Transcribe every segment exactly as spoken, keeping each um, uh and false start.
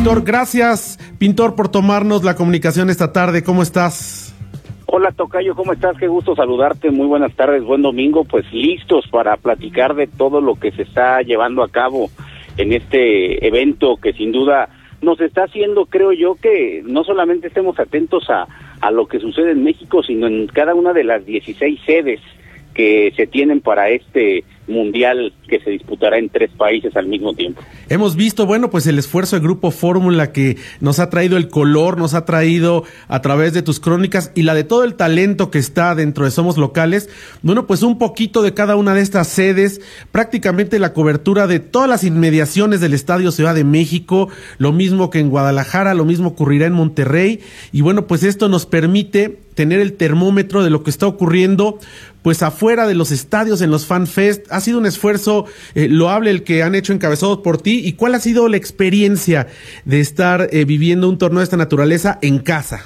Pintor. Gracias, Pintor, por tomarnos la comunicación esta tarde. ¿Cómo estás? Hola, tocayo, ¿cómo estás? Qué gusto saludarte, muy buenas tardes, buen domingo, pues listos para platicar de todo lo que se está llevando a cabo en este evento que sin duda nos está haciendo, creo yo, que no solamente estemos atentos a, a lo que sucede en México, sino en cada una de las dieciséis sedes que se tienen para este mundial que se disputará en tres países al mismo tiempo. Hemos visto, bueno, pues el esfuerzo del Grupo Fórmula que nos ha traído el color, nos ha traído a través de tus crónicas y la de todo el talento que está dentro de Somos Locales. Bueno, pues un poquito de cada una de estas sedes, prácticamente la cobertura de todas las inmediaciones del Estadio Ciudad de México, lo mismo que en Guadalajara, lo mismo ocurrirá en Monterrey, y bueno, pues esto nos permite tener el termómetro de lo que está ocurriendo pues afuera de los estadios, en los Fan Fest. Ha sido un esfuerzo eh, loable el que han hecho encabezados por ti. ¿Y cuál ha sido la experiencia de estar eh, viviendo un torneo de esta naturaleza en casa?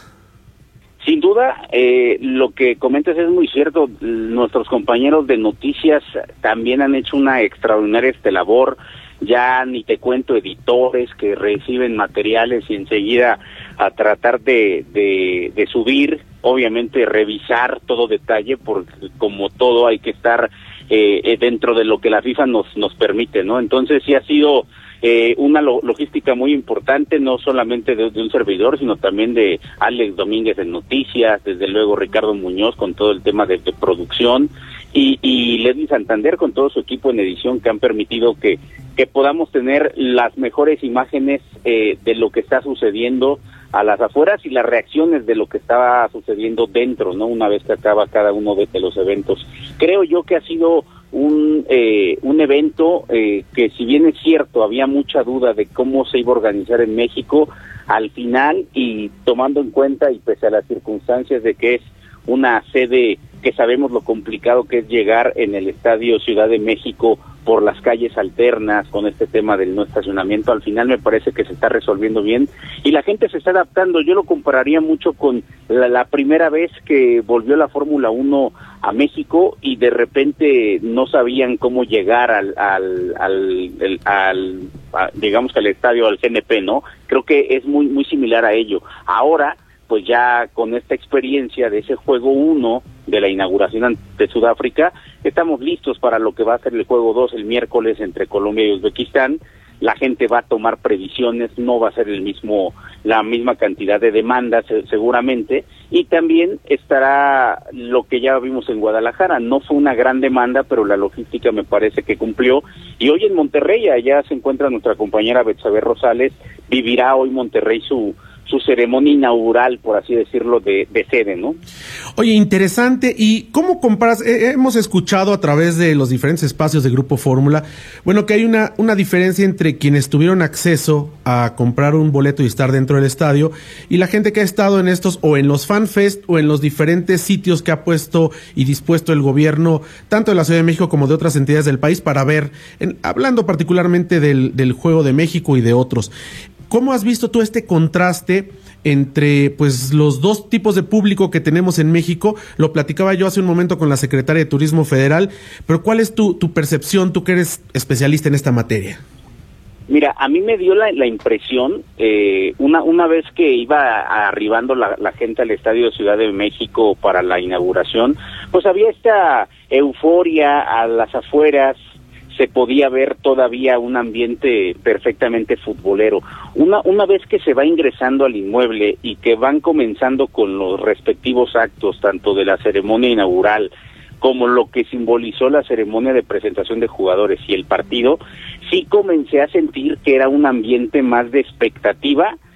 Sin duda, eh, lo que comentas es muy cierto. Nuestros compañeros de noticias también han hecho una extraordinaria este labor. Ya ni te cuento editores que reciben materiales y enseguida a tratar de, de, de subir, obviamente revisar todo detalle, porque como todo hay que estar eh, dentro de lo que la FIFA nos, nos permite, ¿no? Entonces sí ha sido eh, una lo, logística muy importante, no solamente de, de un servidor, sino también de Alex Domínguez en Noticias, desde luego Ricardo Muñoz con todo el tema de, de producción, y, y Leslie Santander con todo su equipo en edición, que han permitido que que podamos tener las mejores imágenes eh, de lo que está sucediendo a las afueras y las reacciones de lo que estaba sucediendo dentro, ¿no? Una vez que acaba cada uno de, de los eventos. Creo yo que ha sido un eh, un evento eh, que, si bien es cierto, había mucha duda de cómo se iba a organizar en México, al final, y tomando en cuenta y pese a las circunstancias de que es una sede que sabemos lo complicado que es llegar en el Estadio Ciudad de México por las calles alternas, con este tema del no estacionamiento, al final me parece que se está resolviendo bien y la gente se está adaptando. Yo lo compararía mucho con la, la primera vez que volvió la Fórmula uno a México y de repente no sabían cómo llegar al, al, al, al, al a, digamos que al estadio, al G N P, ¿no? Creo que es muy, muy similar a ello. Ahora, pues ya con esta experiencia de ese juego uno de la inauguración de Sudáfrica, estamos listos para lo que va a ser el juego dos el miércoles entre Colombia y Uzbekistán. La gente va a tomar previsiones, no va a ser el mismo la misma cantidad de demandas seguramente, y también estará lo que ya vimos en Guadalajara. No fue una gran demanda, pero la logística me parece que cumplió, y hoy en Monterrey, allá se encuentra nuestra compañera Betsabe Rosales, vivirá hoy Monterrey su su ceremonia inaugural, por así decirlo, de, de sede, ¿no? Oye, interesante. ¿Y cómo comparas? Eh, hemos escuchado a través de los diferentes espacios de Grupo Fórmula, bueno, que hay una, una diferencia entre quienes tuvieron acceso a comprar un boleto y estar dentro del estadio y la gente que ha estado en estos, o en los Fan Fest, o en los diferentes sitios que ha puesto y dispuesto el gobierno, tanto de la Ciudad de México como de otras entidades del país, para ver, en, hablando particularmente del, del Juego de México y de otros. ¿Cómo has visto tú este contraste entre pues los dos tipos de público que tenemos en México? Lo platicaba yo hace un momento con la secretaria de Turismo Federal, pero ¿cuál es tu, tu percepción, tú que eres especialista en esta materia? Mira, a mí me dio la, la impresión, eh, una una vez que iba arribando la, la gente al Estadio Ciudad de México para la inauguración, pues había esta euforia a las afueras, se podía ver todavía un ambiente perfectamente futbolero. Una una vez que se va ingresando al inmueble y que van comenzando con los respectivos actos, tanto de la ceremonia inaugural como lo que simbolizó la ceremonia de presentación de jugadores y el partido, sí comencé a sentir que era un ambiente más de expectativa